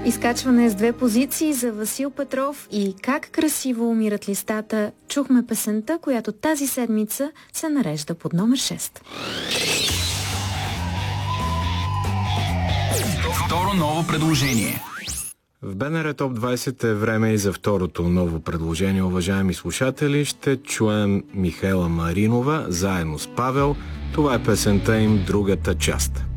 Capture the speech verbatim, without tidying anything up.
Изкачване с две позиции за Васил Петров и Как красиво умират листата. Чухме песента, която тази седмица се нарежда под номер шест. Второ ново предложение. В БНР Топ двайсет е време и за второто ново предложение, уважаеми слушатели. Ще чуем Михаела Маринова заедно с Павел. Това е песента им "Другата част".